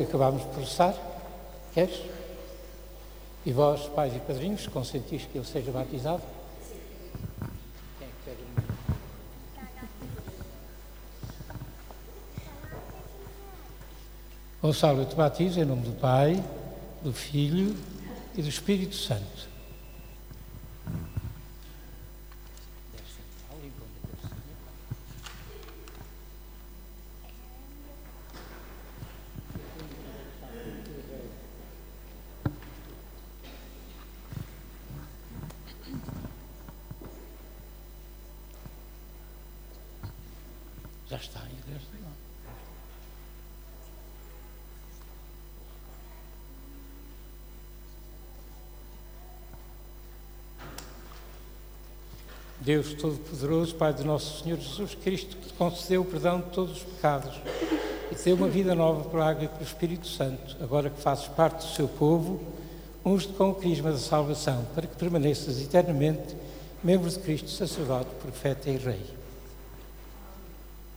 acabámos de processar. Queres? E vós, pais e padrinhos, consentis que ele seja batizado? Quem é que quer? Gonçalo, eu te batizo em nome do Pai, do Filho e do Espírito Santo. Já está, igreja. Deus Todo-Poderoso, Pai do nosso Senhor Jesus Cristo, que te concedeu o perdão de todos os pecados e te deu uma vida nova pela água e pelo Espírito Santo, agora que fazes parte do seu povo, unge-te com o crisma da salvação, para que permaneças eternamente membro de Cristo, sacerdote, profeta e rei.